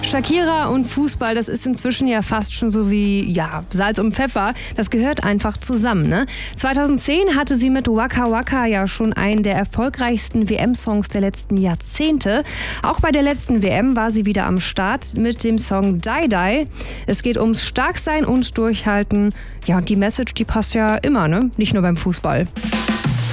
Shakira und Fußball, das ist inzwischen ja fast schon so wie Salz und Pfeffer. Das gehört einfach zusammen, ne? 2010 hatte sie mit Waka Waka ja schon einen der erfolgreichsten WM-Songs der letzten Jahrzehnte. Auch bei der letzten WM war sie wieder am Start mit dem Song Die Die. Es geht ums Starksein und Durchhalten. Ja, und die Message, die passt ja immer, ne? Nicht nur beim Fußball.